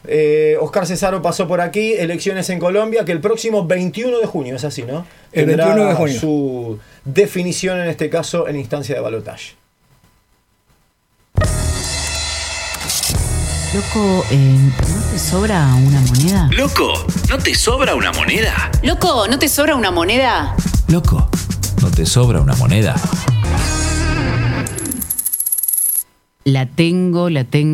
Oscar Cesaro pasó por aquí, elecciones en Colombia, que el próximo 21 de junio, es así, ¿no? El 21 de junio. Su definición, en este caso, en instancia de balotaje. Loco, ¿no te sobra una moneda? Loco, ¿no te sobra una moneda? Loco, ¿no te sobra una moneda? Loco, ¿no te sobra una moneda? La tengo, late.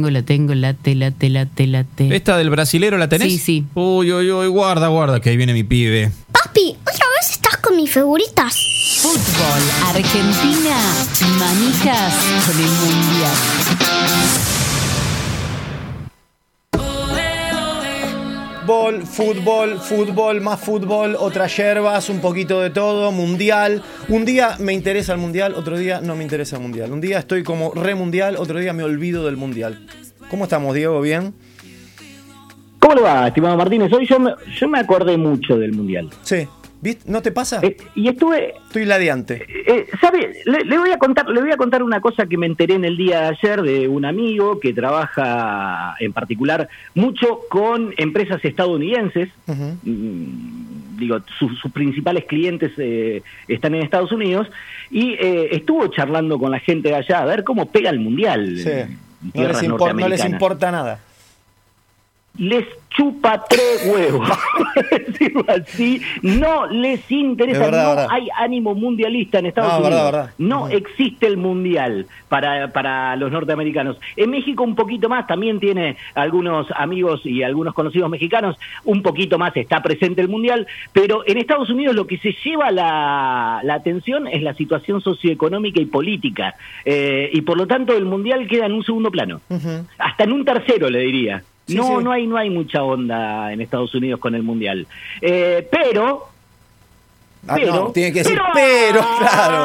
¿Esta del brasilero la tenés? Sí, sí. Uy, guarda, que ahí viene mi pibe. Papi, ¿otra vez estás con mis figuritas? Fútbol, Argentina, manijas con el Mundial. Fútbol, más fútbol, otras yerbas, un poquito de todo, mundial. Un día me interesa el mundial, otro día no me interesa el mundial. Un día estoy como mundial, otro día me olvido del mundial. ¿Cómo estamos, Diego? ¿Bien? ¿Cómo le va, estimado Martínez? Hoy yo me acordé mucho del mundial. Sí. ¿Viste? ¿No te pasa? Y estoy ladeante. ¿Sabe? Le voy a contar una cosa que me enteré en el día de ayer de un amigo que trabaja en particular mucho con empresas estadounidenses. Uh-huh. Digo, sus principales clientes están en Estados Unidos y estuvo charlando con la gente de allá a ver cómo pega el mundial. Sí. En No tierras les norteamericanas. importa nada. Les chupa 3 huevos, decirlo así, no les interesa, verdad. Hay ánimo mundialista en Estados Unidos, verdad. no existe el mundial para los norteamericanos. En México un poquito más, también tiene algunos amigos y algunos conocidos mexicanos, un poquito más está presente el mundial, pero en Estados Unidos lo que se lleva la atención es la situación socioeconómica y política, y por lo tanto el mundial queda en un segundo plano, Uh-huh. hasta en un tercero le diría. Sí, no, sí. no hay mucha onda en Estados Unidos con el mundial. Pero No, tiene que decir, pero, claro.